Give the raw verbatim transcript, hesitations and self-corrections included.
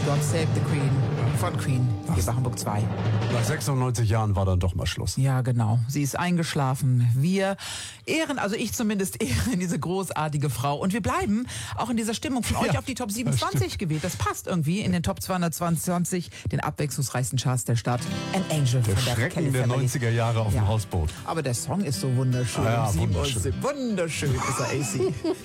God Save the Queen von Queen, hier bei Hamburg zwei. Nach sechsundneunzig Jahren war dann doch mal Schluss. Ja, genau. Sie ist eingeschlafen. Wir ehren, also ich zumindest ehren diese großartige Frau. Und wir bleiben auch in dieser Stimmung von euch Ja, auf die Top siebenundzwanzig gewählt. Das passt irgendwie in den Top zweihundertzwanzig, den abwechslungsreichsten Charts der Stadt. An Angel Der von der Schrecken Kelly der Family. neunziger Jahre auf Ja. dem Hausboot. Aber der Song ist so wunderschön. Ja, sieben Uhr wunderschön. sieben. Wunderschön ist er, A C.